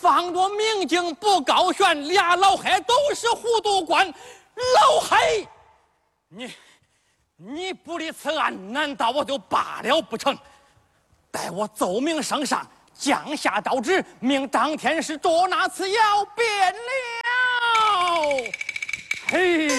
放着明镜不高悬，俩老黑都是糊涂官。老黑，你不理此案，难道我就罢了不成？待我奏明圣上，降下诏旨，命当天是捉拿此妖变了。嘿。